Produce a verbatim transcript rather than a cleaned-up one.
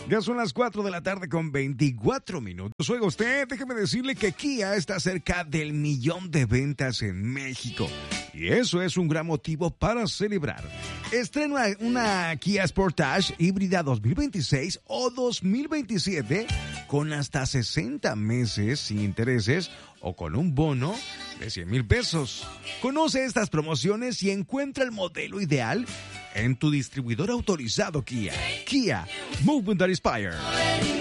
Ya son las cuatro de la tarde con veinticuatro minutos. Oiga usted, déjeme decirle que Kia está cerca del millón de ventas en México. Y eso es un gran motivo para celebrar. Estrena una Kia Sportage híbrida dos mil veintiséis o dos mil veintisiete con hasta sesenta meses sin intereses o con un bono de cien mil pesos. Conoce estas promociones y encuentra el modelo ideal en tu distribuidor autorizado Kia. Kia, Movement that Inspire.